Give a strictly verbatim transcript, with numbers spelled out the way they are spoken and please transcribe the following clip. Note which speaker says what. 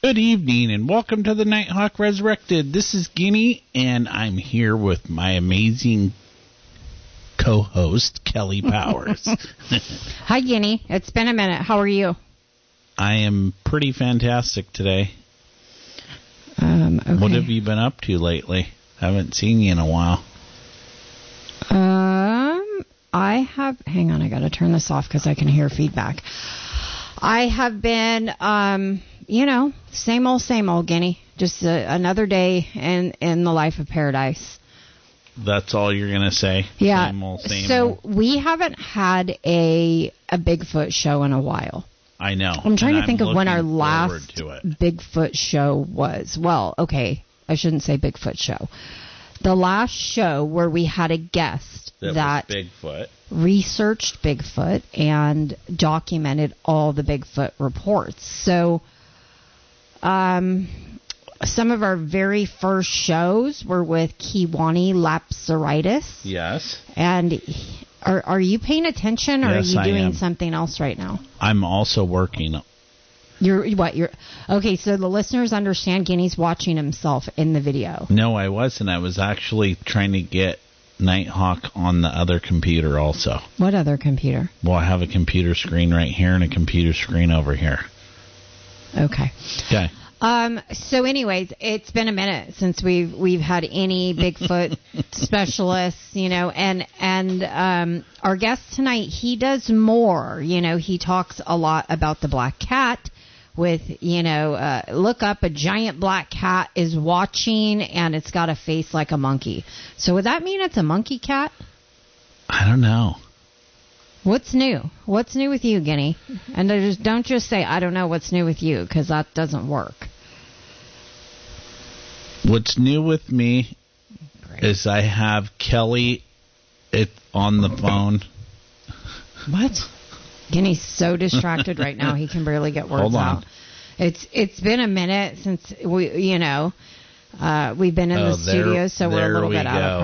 Speaker 1: Good evening and welcome to the Nighthawk Resurrected. This is Guinea and I'm here with my amazing co-host, Kelly Powers.
Speaker 2: Hi, Guinea. It's been a minute. How are you?
Speaker 1: I am pretty fantastic today.
Speaker 2: Um, okay.
Speaker 1: What have you been up to lately? Haven't seen you in a while.
Speaker 2: Um, I have... Hang on, I got to turn this off because I can hear feedback. I have been... um. You know, same old, same old, Guinea. Just uh, another day in, in the life of paradise.
Speaker 1: That's all you're going to say?
Speaker 2: Yeah.
Speaker 1: Same old, same
Speaker 2: so
Speaker 1: old.
Speaker 2: we haven't had a a Bigfoot show in a while.
Speaker 1: I know.
Speaker 2: I'm trying
Speaker 1: and
Speaker 2: to think
Speaker 1: I'm
Speaker 2: of when our
Speaker 1: looking
Speaker 2: last
Speaker 1: forward to it.
Speaker 2: Bigfoot show was. Well, okay, I shouldn't say Bigfoot show. The last show where we had a guest
Speaker 1: That,
Speaker 2: that
Speaker 1: was Bigfoot.
Speaker 2: researched Bigfoot and documented all the Bigfoot reports. So... Um, some of our very first shows were with Kiwani Lapsaritis.
Speaker 1: Yes.
Speaker 2: And he- are are you paying attention, or
Speaker 1: Yes,
Speaker 2: are
Speaker 1: I
Speaker 2: you doing
Speaker 1: am.
Speaker 2: something else right now?
Speaker 1: I'm also working.
Speaker 2: You're what? You're okay. So the listeners understand. Guinea's watching himself in the video.
Speaker 1: No, I wasn't. I was actually trying to get Nighthawk on the other computer also.
Speaker 2: What other computer?
Speaker 1: Well, I have a computer screen right here and a computer screen over here.
Speaker 2: Okay.
Speaker 1: Okay.
Speaker 2: Um, so anyways, it's been a minute since we've, we've had any Bigfoot specialists, you know, and, and, um, our guest tonight, he does more, you know, he talks a lot about the black cat with, you know, uh, look up a giant black cat is watching and it's got a face like a monkey. So would that mean it's a monkey cat?
Speaker 1: I don't know.
Speaker 2: What's new? What's new with you, Guinea? And just, don't just say, I don't know what's new with you, because that doesn't work.
Speaker 1: What's new with me
Speaker 2: Great.
Speaker 1: is I have Kelly it on the phone.
Speaker 2: What? Guinea's so distracted right now, he can barely get words
Speaker 1: Hold on.
Speaker 2: out. It's It's been a minute since we, you know, uh, we've been in
Speaker 1: Oh,
Speaker 2: the
Speaker 1: there-
Speaker 2: studio, so we're a
Speaker 1: there
Speaker 2: little
Speaker 1: we
Speaker 2: bit out of
Speaker 1: go.